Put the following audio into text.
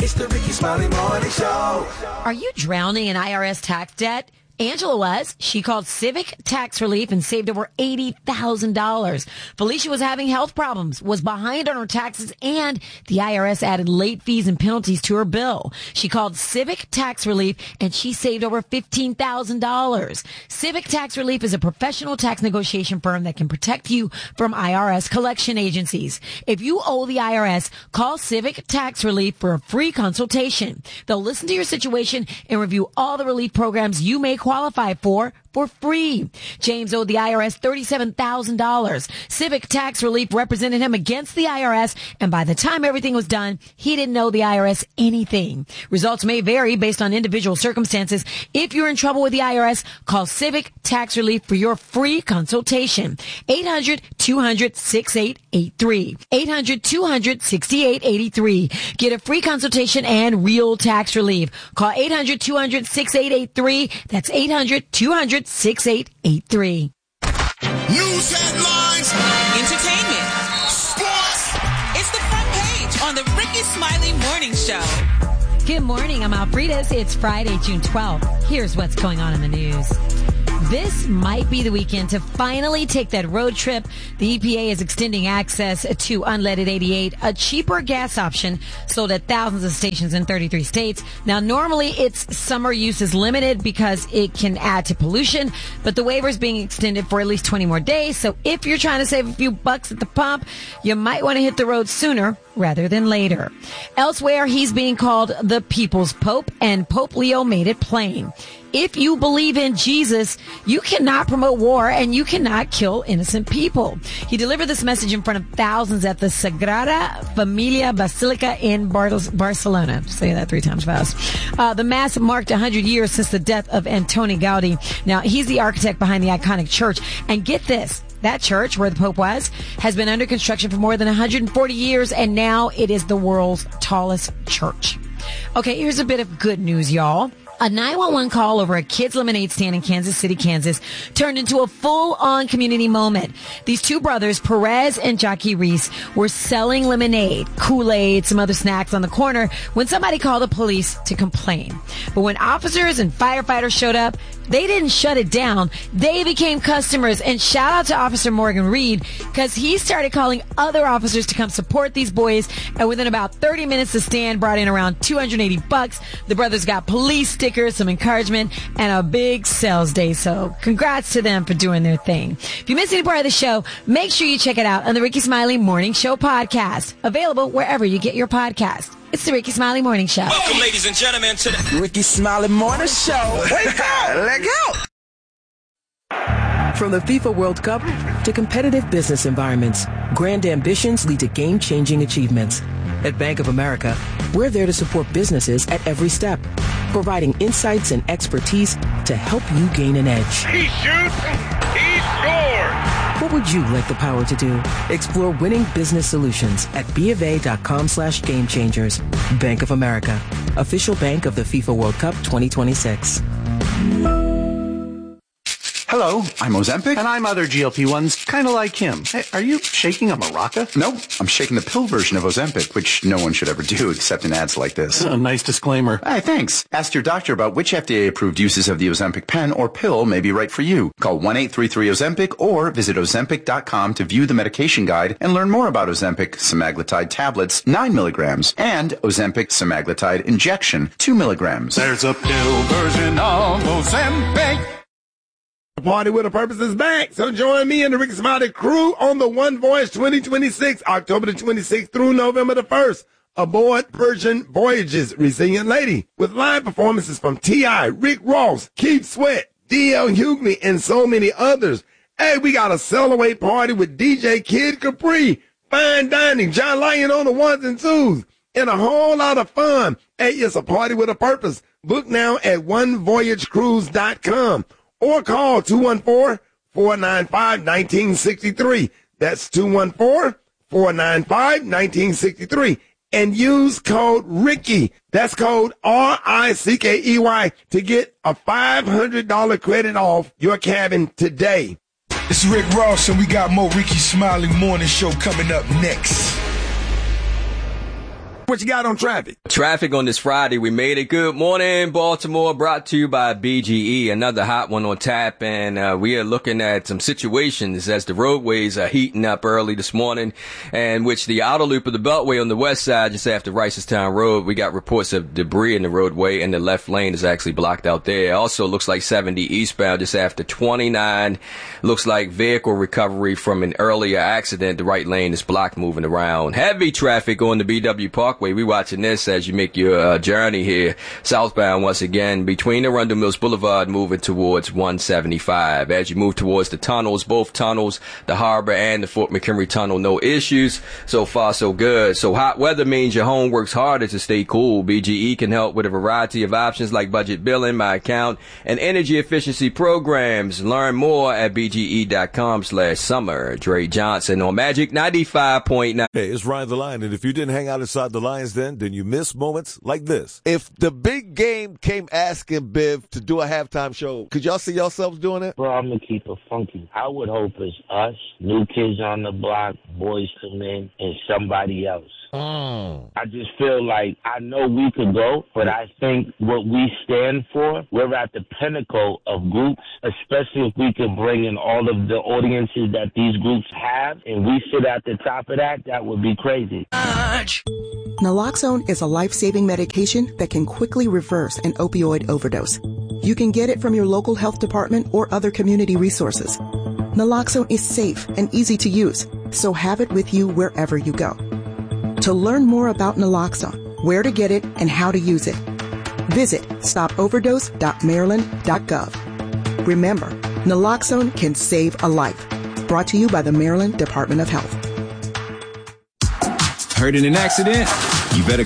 It's the Ricky Smiley Morning Show. Are you drowning in IRS tax debt? Angela was. She called Civic Tax Relief and saved over $80,000. Felicia was having health problems, was behind on her taxes, and the IRS added late fees and penalties to her bill. She called Civic Tax Relief and she saved over $15,000. Civic Tax Relief is a professional tax negotiation firm that can protect you from IRS collection agencies. If you owe the IRS, call Civic Tax Relief for a free consultation. They'll listen to your situation and review all the relief programs you may qualify for free. James owed the IRS $37,000. Civic Tax Relief represented him against the IRS, and by the time everything was done, he didn't owe the IRS anything. Results may vary based on individual circumstances. If you're in trouble with the IRS, call Civic Tax Relief for your free consultation. 800-200-6883. 800-200-6883. Get a free consultation and real tax relief. Call 800-200-6883. That's 800-200-6883. News headlines, entertainment, sports. It's the front page on the Ricky Smiley Morning Show. Good morning. I'm Alfreda's. It's Friday, June 12th. Here's what's going on in the news. This might be the weekend to finally take that road trip. The EPA is extending access to unleaded 88, a cheaper gas option sold at thousands of stations in 33 states. Now, normally its summer use is limited because it can add to pollution, but the waiver is being extended for at least 20 more days. So if you're trying to save a few bucks at the pump, you might want to hit the road sooner rather than later. Elsewhere, he's being called the People's Pope, and Pope Leo made it plain. If you believe in Jesus, you cannot promote war and you cannot kill innocent people. He delivered this message in front of thousands at the Sagrada Familia Basilica in Barcelona. Say that 3 times fast. The Mass marked 100 years since the death of Antoni Gaudi. Now, he's the architect behind the iconic church. And get this. That church, where the Pope was, has been under construction for more than 140 years, and now it is the world's tallest church. Okay, here's a bit of good news, y'all. A 911 call over a kids' lemonade stand in Kansas City, Kansas, turned into a full-on community moment. These two brothers, Perez and Jockey Reese, were selling lemonade, Kool-Aid, some other snacks on the corner when somebody called the police to complain. But when officers and firefighters showed up, they didn't shut it down. They became customers. And shout out to Officer Morgan Reed, because he started calling other officers to come support these boys. And within about 30 minutes, the stand brought in around $280. The brothers got police stickers, some encouragement, and a big sales day. So congrats to them for doing their thing. If you missed any part of the show, make sure you check it out on the Ricky Smiley Morning Show podcast. Available wherever you get your podcast. It's the Ricky Smiley Morning Show. Welcome, ladies and gentlemen, to the Ricky Smiley Morning Show. Wake up! Let go! From the FIFA World Cup to competitive business environments, grand ambitions lead to game-changing achievements. At Bank of America, we're there to support businesses at every step, providing insights and expertise to help you gain an edge. He shoots, he scores! What would you like the power to do? Explore winning business solutions at BofA.com/gamechangers. Bank of America, official bank of the FIFA World Cup 2026. Hello, I'm Ozempic. And I'm other GLP-1s, kind of like him. Hey, are you shaking a maraca? No, I'm shaking the pill version of Ozempic, which no one should ever do except in ads like this. A nice disclaimer. Hey, thanks. Ask your doctor about which FDA-approved uses of the Ozempic pen or pill may be right for you. Call 1-833-OZEMPIC or visit Ozempic.com to view the medication guide and learn more about Ozempic semaglutide tablets, 9 milligrams, and Ozempic semaglutide injection, 2 milligrams. There's a pill version of Ozempic. The Party with a Purpose is back. So join me and the Ricky Smiley crew on the One Voyage 2026, October the 26th through November the 1st. Aboard Persian Voyages, Resilient Lady, with live performances from T.I., Rick Ross, Keith Sweat, D.L. Hughley, and so many others. Hey, we got a sell-away party with DJ Kid Capri, fine dining, John Lyon on the ones and twos, and a whole lot of fun. Hey, it's a party with a purpose. Book now at onevoyagecruise.com. Or call 214-495-1963. That's 214-495-1963. And use code RICKY. That's code RICKEY to get a $500 credit off your cabin today. It's Rick Ross, and we got more Ricky Smiley Morning Show coming up next. What you got on traffic? Traffic on this Friday. We made it. Good morning, Baltimore. Brought to you by BGE. Another hot one on tap. And we are looking at some situations as the roadways are heating up early this morning, and which the outer loop of the Beltway on the west side, just after Ricestown Road, we got reports of debris in the roadway, and the left lane is actually blocked out there. Also looks like 70 eastbound just after 29. Looks like vehicle recovery from an earlier accident. The right lane is blocked moving around. Heavy traffic on the BW Parkway. We watching this as you make your journey here southbound once again between Arundel Mills Boulevard moving towards 175. As you move towards the tunnels, both tunnels, the Harbor and the Fort McHenry Tunnel, no issues. So far, so good. So hot weather means your home works harder to stay cool. BGE can help with a variety of options like budget billing, My Account, and energy efficiency programs. Learn more at bge.com/summer. Dre Johnson on Magic 95.9. Hey, it's Ryan the Lion, and if you didn't hang out inside the Lions Den, then you miss moments like this. If the big game came asking Biv to do a halftime show, could y'all see yourselves doing it? Bro, I'm going to keep it funky. I would hope it's us, New Kids on the Block, Boys to Men, and somebody else. I just feel like I know we could go, but I think what we stand for, we're at the pinnacle of groups, especially if we can bring in all of the audiences that these groups have, and we sit at the top of that, that would be crazy. Naloxone is a life-saving medication that can quickly reverse an opioid overdose. You can get it from your local health department or other community resources. Naloxone is safe and easy to use, so have it with you wherever you go. To learn more about Naloxone, where to get it, and how to use it, visit stopoverdose.maryland.gov. Remember, Naloxone can save a life. Brought to you by the Maryland Department of Health. Heard in an accident? You better